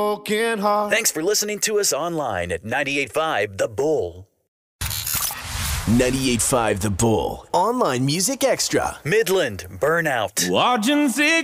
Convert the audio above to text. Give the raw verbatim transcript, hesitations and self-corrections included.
broken heart. Thanks for listening to us online at ninety-eight point five The Bull. ninety-eight point five The Bull. Online Music Extra. Midland Burnout. Watching six